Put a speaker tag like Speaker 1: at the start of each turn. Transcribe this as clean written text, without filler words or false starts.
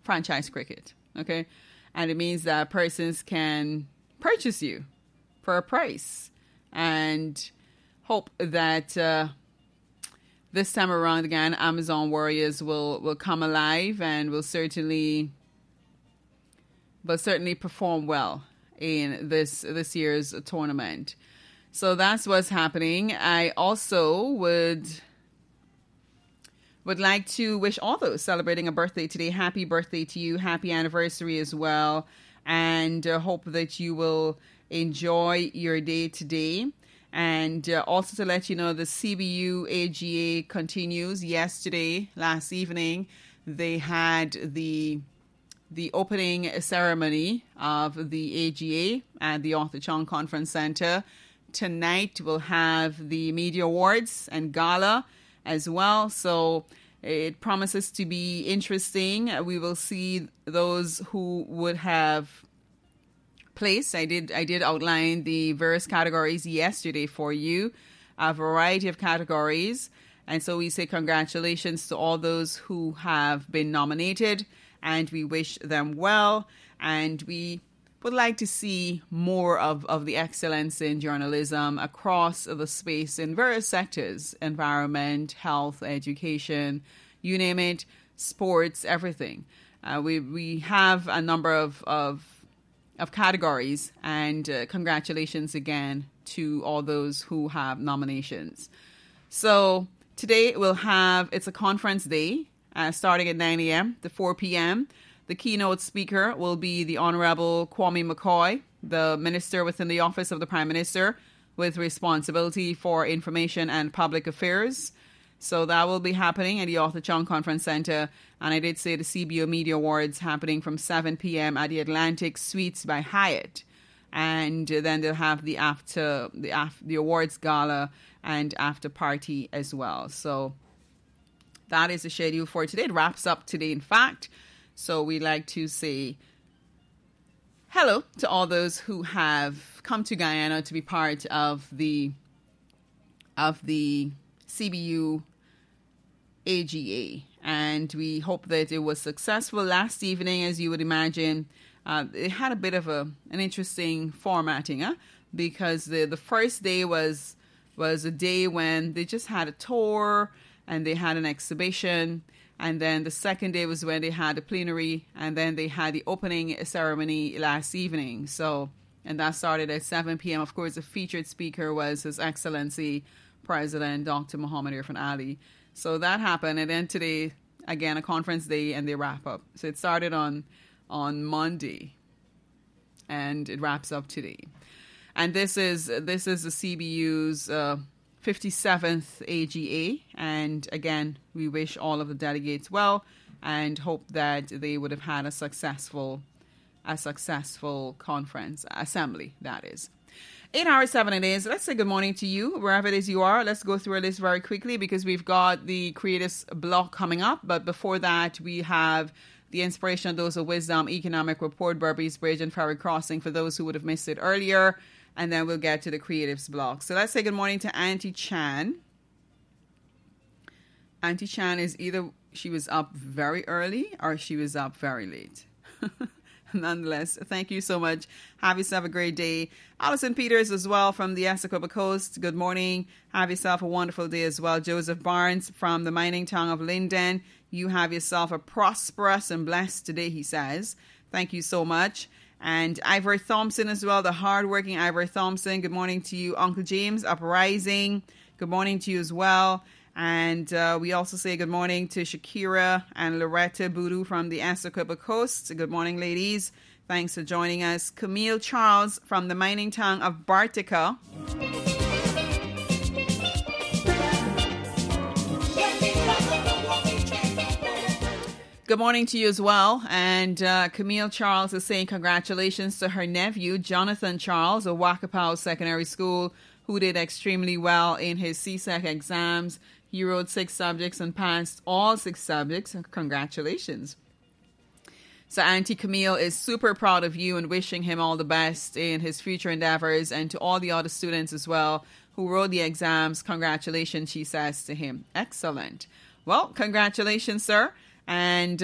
Speaker 1: franchise cricket. Okay. And it means that persons can purchase you for a price, and hope that this time around again, Amazon Warriors will come alive and will certainly perform well in this year's tournament. So that's what's happening. I also would like to wish all those celebrating a birthday today, happy birthday to you, happy anniversary as well, and hope that you will enjoy your day today. And also to let you know, the CBU AGA continues. Last evening, they had the opening ceremony of the AGA at the Arthur Chong Conference Center. Tonight, we'll have the media awards and gala as well. So it promises to be interesting. We will see those who would have place. I did outline the various categories yesterday for you, a variety of categories. And so we say congratulations to all those who have been nominated, and we wish them well. And we would like to see more of the excellence in journalism across the space in various sectors: environment, health, education, you name it, sports, everything. We have a number of categories, and congratulations again to all those who have nominations. So today it's a conference day starting at 9 a.m. to 4 p.m. The keynote speaker will be the Honorable Kwame McCoy, the Minister within the Office of the Prime Minister with responsibility for information and public affairs. So that will be happening at the Arthur Chong Conference Center. And I did say the CBO Media Awards happening from 7 p.m. at the Atlantic Suites by Hyatt. And then they'll have the awards gala and after party as well. So that is the schedule for today. It wraps up today, in fact. So we'd like to say hello to all those who have come to Guyana to be part of the CBU AGA, and we hope that it was successful last evening. As you would imagine, it had a bit of an interesting formatting, because the first day was a day when they just had a tour and they had an exhibition, and then the second day was when they had a plenary, and then they had the opening ceremony last evening. So, and that started at 7 p.m. Of course, the featured speaker was His Excellency President Dr. Muhammad Irfan Ali. So that happened, and then today, again, a conference day, and they wrap up. So it started on Monday, and it wraps up today. And this is the CBU's 57th AGA, and again, we wish all of the delegates well, and hope that they would have had a successful conference assembly. That is. 8:07 it is. Let's say good morning to you, wherever it is you are. Let's go through a list very quickly because we've got the Creatives block coming up. But before that, we have the Inspirational Dose of Wisdom Economic Report, Berbice Bridge and Ferry Crossing for those who would have missed it earlier. And then we'll get to the Creatives block. So let's say good morning to Auntie Chan. Auntie Chan is either she was up very early or she was up very late. Nonetheless, thank you so much. Have yourself a great day. Alison Peters as well from the Essequibo Coast. Good morning. Have yourself a wonderful day as well. Joseph Barnes from the mining town of Linden. You have yourself a prosperous and blessed day, he says. Thank you so much. And Ivor Thompson as well, the hardworking Ivor Thompson. Good morning to you, Uncle James, Uprising. Good morning to you as well. And we also say good morning to Shakira and Loretta Boodoo from the Essequibo Coast. Good morning, ladies. Thanks for joining us. Camille Charles from the mining town of Bartica. Good morning to you as well. And Camille Charles is saying congratulations to her nephew, Jonathan Charles of Wakapow Secondary School, who did extremely well in his CSEC exams. He wrote 6 subjects and passed all 6 subjects. Congratulations. So Auntie Camille is super proud of you and wishing him all the best in his future endeavors, and to all the other students as well who wrote the exams. Congratulations, she says to him. Excellent. Well, congratulations, sir. And